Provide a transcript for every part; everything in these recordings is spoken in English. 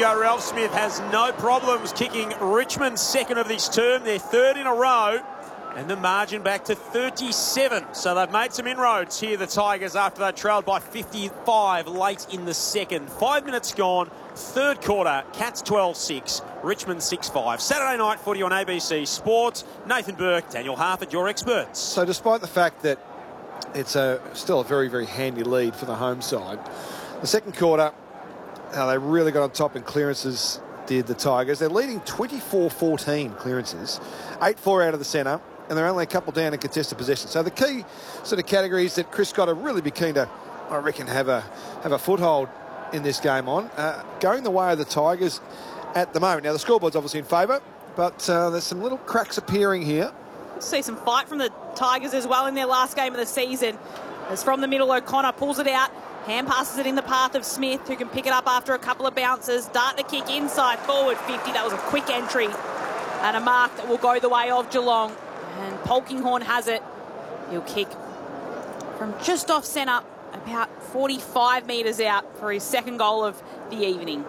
go. Ralph Smith has no problems kicking Richmond second of this term. They're third in a row. And the margin back to 37. So they've made some inroads here, the Tigers, after they trailed by 55 late in the second. 5 minutes gone. Third quarter, Cats 12-6, Richmond 6-5. Saturday night footy on ABC Sports. Nathan Burke, Daniel Harford, your experts. So despite the fact that it's still a very, very handy lead for the home side, the second quarter, they really got on top in clearances, did the Tigers. They're leading 24-14 clearances, 8-4 out of the centre, and they're only a couple down in contested possession. So the key sort of categories that Chris Scott will really be keen to, I reckon, have a foothold in this game on, going the way of the Tigers at the moment. Now, the scoreboard's obviously in favour, but there's some little cracks appearing here. See some fight from the Tigers as well in their last game of the season. As from the middle, O'Connor pulls it out. Hand passes it in the path of Smith, who can pick it up after a couple of bounces. Dart to kick inside, forward 50. That was a quick entry and a mark that will go the way of Geelong. And Polkinghorne has it. He'll kick from just off centre, about 45 metres out for his second goal of the evening.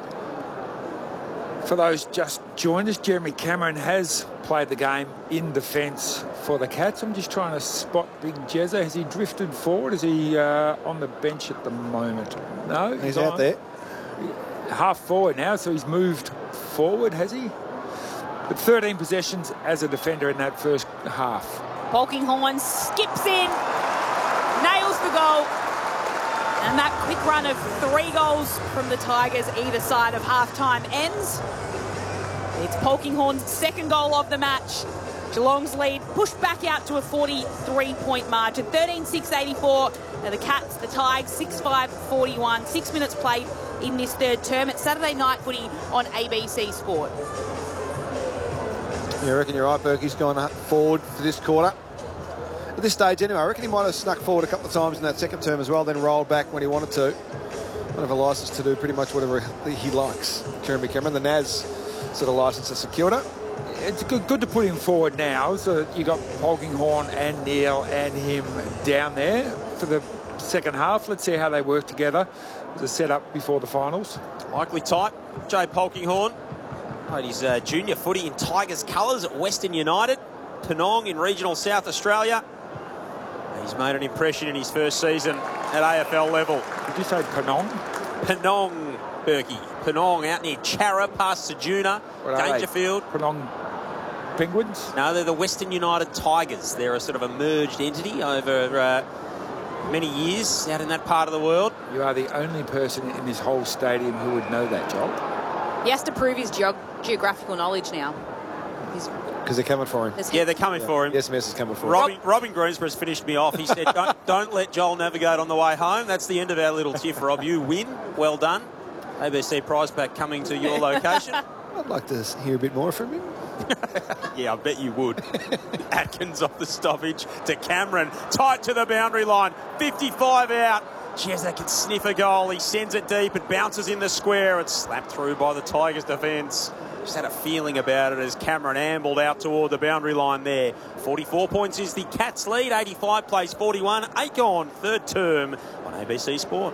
For those just joined us, Jeremy Cameron has played the game in defence for the Cats. I'm just trying to spot Big Jezza. Has he drifted forward? Is he on the bench at the moment? No, he's out there. Half forward now, so he's moved forward, has he? But 13 possessions as a defender in that first half. Polkinghorne skips in, nails the goal. And that quick run of 3 goals from the Tigers either side of half-time ends. It's Polkinghorne's second goal of the match. Geelong's lead pushed back out to a 43-point margin. 13-6-84. Now the Cats, the Tigers, 6-5-41. 6 minutes played in this third term. It's Saturday night footy on ABC Sport. Yeah, I reckon you're right, Berkey's gone forward for this quarter. At this stage anyway, I reckon he might have snuck forward a couple of times in that second term as well, then rolled back when he wanted to. Might have a licence to do pretty much whatever he likes, Jeremy Cameron. The NAS sort of licence has secured it. It's good to put him forward now, so that you got Polkinghorne and Neil and him down there for the second half. Let's see how they work together as a set-up before the finals. Likely type, Jay Polkinghorne. Played his junior footy in Tigers colours at Western United, Penong in regional South Australia. He's made an impression in his first season at AFL level. Did you say Penong? Penong, Berkey. Penong out near Charra, past Sejuna, Dangerfield. Penong Penguins? No, they're the Western United Tigers. They're a sort of a merged entity over many years out in that part of the world. You are the only person in this whole stadium who would know that, Joel. He has to prove his geographical knowledge now. Because they're coming for him. Yeah, they're coming for him. Yes, Mess is coming for him. Robin Greensborough's finished me off. He said, don't let Joel navigate on the way home. That's the end of our little tiff, Rob. You win. Well done. ABC prize pack coming to your location. I'd like to hear a bit more from him. Yeah, I bet you would. Atkins off the stoppage to Cameron. Tight to the boundary line. 55 out. Jezza can sniff a goal. He sends it deep. It bounces in the square. It's slapped through by the Tigers' defence. Just had a feeling about it as Cameron ambled out toward the boundary line there. 44 points is the Cats' lead. 85 plays 41. 8 gone. Third term on ABC Sport.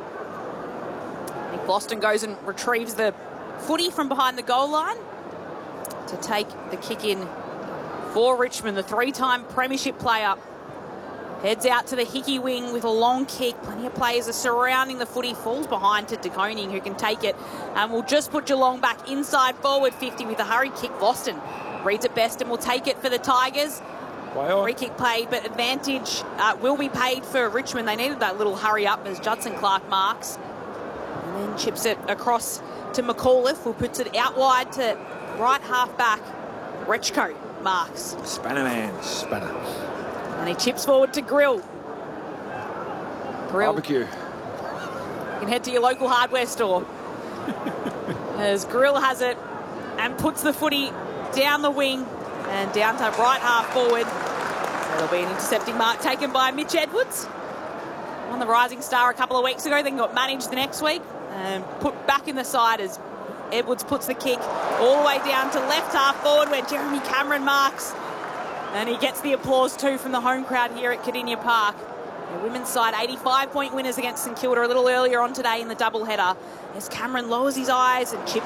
Nick Boston goes and retrieves the footy from behind the goal line to take the kick in for Richmond. The 3-time premiership player heads out to the Hickey wing with a long kick. Plenty of players are surrounding the footy. Falls behind to De Koning, who can take it. And will just put Geelong back inside forward 50 with a hurry kick. Boston reads it best and will take it for the Tigers. Free kick played, but advantage will be paid for Richmond. They needed that little hurry up as Judson Clark marks. And then chips it across to McAuliffe, who puts it out wide to right half back. Rechko marks. Spanner man. Spanner. And he chips forward to Grill. Barbecue. You can head to your local hardware store. As Grill has it and puts the footy down the wing and down to right half forward. So there'll be an intercepting mark taken by Mitch Edwards. Won the Rising Star a couple of weeks ago, then got managed the next week and put back in the side as Edwards puts the kick all the way down to left half forward where Jeremy Cameron marks. And he gets the applause too from the home crowd here at Cardinia Park. The women's side 85-point winners against St Kilda a little earlier on today in the doubleheader as Cameron lowers his eyes and chips